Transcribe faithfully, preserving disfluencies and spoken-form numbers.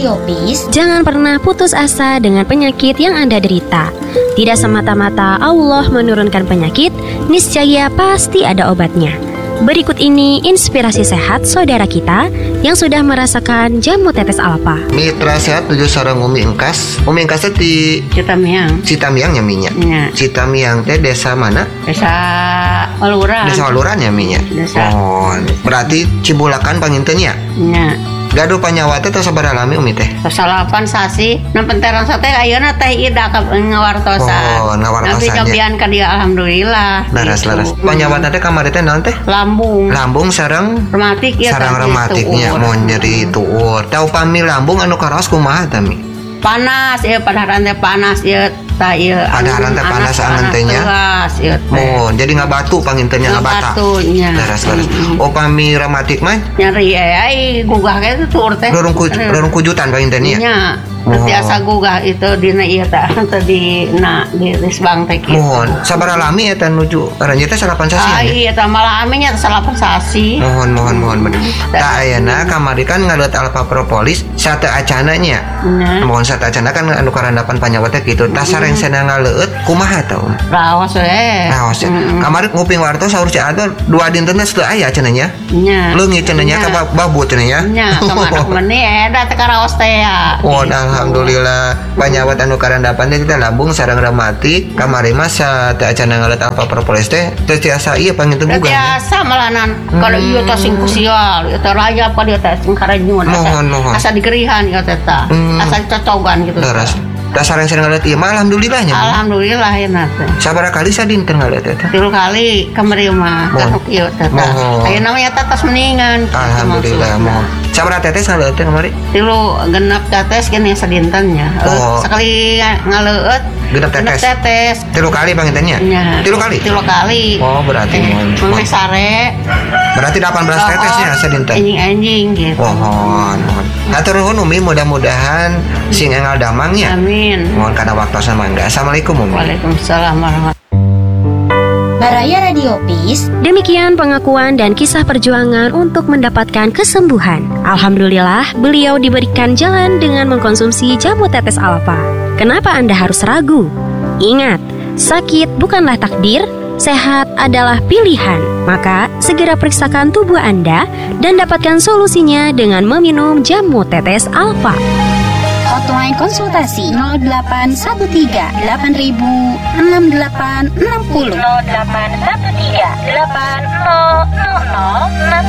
Radio Peace, jangan pernah putus asa dengan penyakit yang Anda derita. Tidak semata-mata Allah menurunkan penyakit, niscaya pasti ada obatnya. Berikut ini inspirasi sehat saudara kita yang sudah merasakan jamu tetes alfa. Mitra sehat tujuh sareng Umi Engkas. Umi Engkas teh di Citamiang. Citamiang ya minya. Ya. Citamiang teh desa mana? Desa Waluran. Desa Waluran ya minya. Desa. Oh, berarti Cibulakan pangintennya. Ya. Gaduh panyawa teh tos sabaraha lami Umi teh? Salapan sasi, nempenteran sate ayeuna teh ida ka ngawartosan. Oh, ngawartosan. Tapi kabian ka dia alhamdulillah. Laras-laras. Panyawa teh kamari teh naon teh? Lambung. Lambung sareng Rematik ya. sareng rematiknya mau nyeri tuur. Tau pami lambung anu karaos kumaha tami? Panas ya, padaharan teh panas ya. Ta ieu padaharan teh panas angan teh nya. Oh, jadi ngabatu pangintennya ngabata. Ngabatunya. Laras-laras. Oh, pami rematik mah nyeri ai gugah ge tuur teh. Lorong ku, lorong kujutan pangintennya. Nya. Biasa gugah itu dina ieu teh tadi na di Risbang teh kitu. Mohon, sabaraha lami eta nuju aranjeun teh salapan sasi. Ah iya teh malah aminya salapan sasi. Mohon mohon mohon bener. Tah ayeuna kamari kan ngaleut alfa propolis sate acana nya. Mohon sate acana kan anu karandapan panyawa teh kitu. Tah sareng cenah ngaleut kumaha tah? Raos we. Raos. Kamari nguping wartos saur ci atuh dua dinten teh teu aya cenah nya. Nya. Leungit cenah nya ka babu cenah nya. Nya, kamanak meuni eta teh karaos teh ya. Oh, alhamdulillah panyawat anu karandapan teh kita lambung sareng rematik kamari mah teh acana ngaleut alfa propolis teh teh tiasa ieu panginten gugah. Tiasa malanan kalau ieu teh sing kusial, ieu teh rayap ka dieu teh sing karanyun. Mohon mohon. Asa digerihan ieu teh tah. Asa cocogan gitu. Leres. Tah sareng sareng ngaleut ieu mah alhamdulillah nya. Alhamdulillah ya teh. Sabaraha kali sadinten ngaleut teh? Tilu kali kamari mah kasuk ieu teh. Ayeuna mah eta tos mendingan. Alhamdulillah mohon. Sabaraha tetes ngaleut teh kamari? Tilu genep tetes gini sadintennya. Oh. Sekali ngaleut genep tetes. tetes. Tilu kali pangintennya? Ya. Tilu kali? Tilu kali. Oh, berarti mohon. Mame sare. Berarti delapan belas tetesnya sadinten. Anjing-anjing gitu. Mohon mohon. Hatur nuhun Umi, mudah-mudahan sing engal damangnya. Amin. Mohon kana waktosna mangga. Assalamualaikum Umi. Waalaikumsalam warahmatullahi. Baraya Radio Peace. Demikian pengakuan dan kisah perjuangan untuk mendapatkan kesembuhan. Alhamdulillah, beliau diberikan jalan dengan mengkonsumsi jamu tetes alfa. Kenapa Anda harus ragu? Ingat, sakit bukanlah takdir, sehat adalah pilihan. Maka, segera periksakan tubuh Anda dan dapatkan solusinya dengan meminum jamu tetes alfa. Hotline konsultasi nol delapan satu tiga delapan ribu enam delapan enam nol nol delapan satu tiga delapan nol nol nol enam